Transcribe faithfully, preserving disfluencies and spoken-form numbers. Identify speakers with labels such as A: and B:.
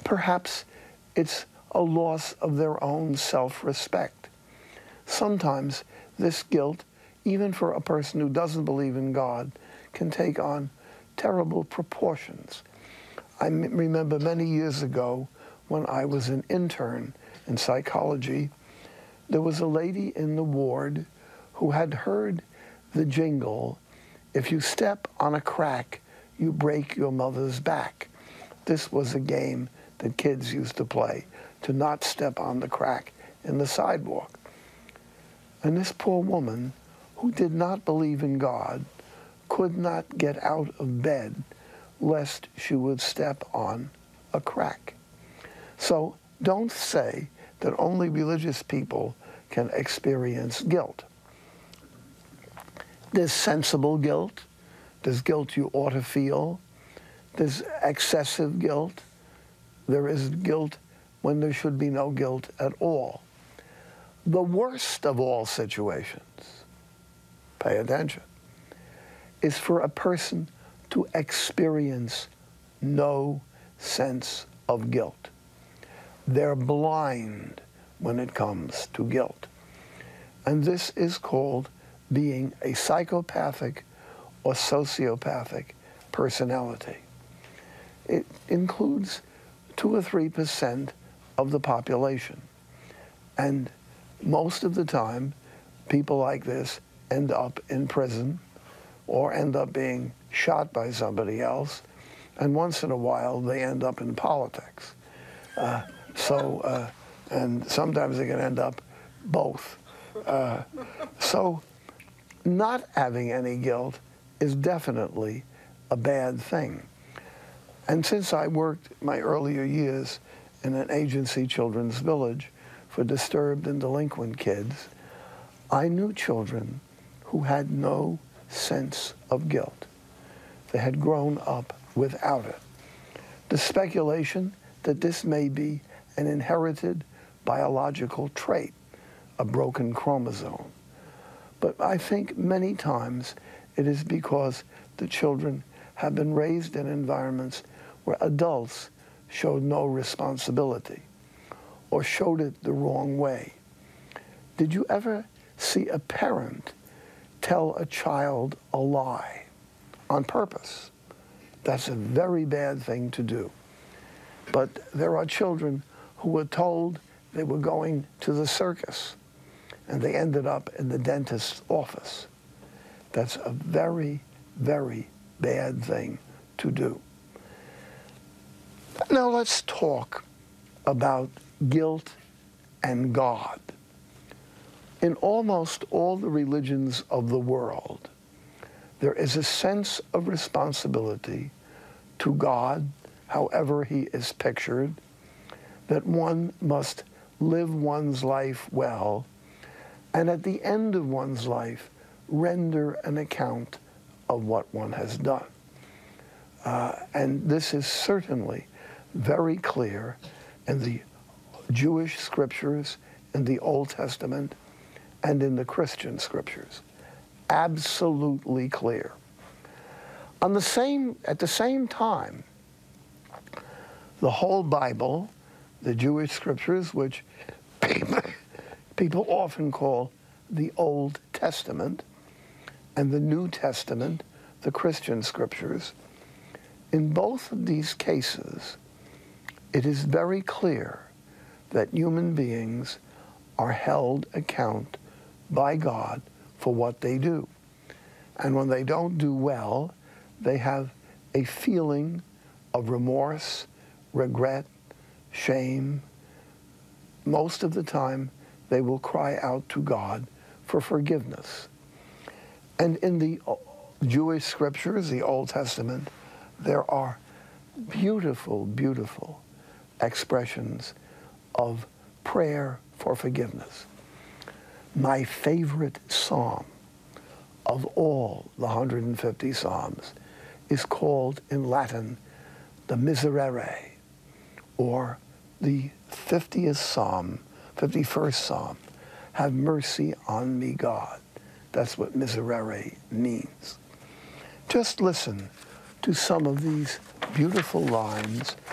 A: Perhaps it's a loss of their own self-respect. Sometimes this guilt, even for a person who doesn't believe in God, can take on terrible proportions. I m- remember many years ago when I was an intern in psychology, there was a lady in the ward who had heard the jingle, "If you step on a crack, you break your mother's back." This was a game that kids used to play, to not step on the crack in the sidewalk. And this poor woman, who did not believe in God, could not get out of bed lest she would step on a crack. So don't say that only religious people can experience guilt. There's sensible guilt. There's guilt you ought to feel. There's excessive guilt. There is guilt when there should be no guilt at all. The worst of all situations, pay attention, is for a person to experience no sense of guilt. They're blind when it comes to guilt. And this is called being a psychopathic or sociopathic personality. It includes two or three percent of the population. And most of the time, people like this end up in prison or end up being shot by somebody else. And once in a while, they end up in politics. Uh, so, uh, and sometimes they can end up both. Uh, so not having any guilt is definitely a bad thing. And since I worked my earlier years in an agency, Children's Village, for disturbed and delinquent kids, I knew children who had no sense of guilt. They had grown up without it. The speculation that this may be an inherited biological trait, a broken chromosome. But I think many times it is because the children have been raised in environments where adults showed no responsibility or showed it the wrong way. Did you ever see a parent tell a child a lie on purpose? That's a very bad thing to do. But there are children who were told they were going to the circus and they ended up in the dentist's office. That's a very, very bad thing to do. Now let's talk about guilt and God. In almost all the religions of the world, there is a sense of responsibility to God, however he is pictured, that one must live one's life well, and at the end of one's life, render an account of what one has done. Uh, and this is certainly very clear in the Jewish scriptures, in the Old Testament, and in the Christian scriptures. Absolutely clear. On the same, at the same time, the whole Bible, the Jewish scriptures, which people, people often call the Old Testament, and the New Testament, the Christian scriptures, in both of these cases, it is very clear that human beings are held account by God for what they do. And when they don't do well, they have a feeling of remorse, regret, shame. Most of the time, they will cry out to God for forgiveness. And in the Jewish scriptures, the Old Testament, there are beautiful, beautiful expressions of prayer for forgiveness. My favorite psalm of all the one hundred fifty psalms is called in Latin the Miserere, or the fiftieth psalm, fifty-first psalm, have mercy on me, God. That's what Miserere means. Just listen to some of these beautiful lines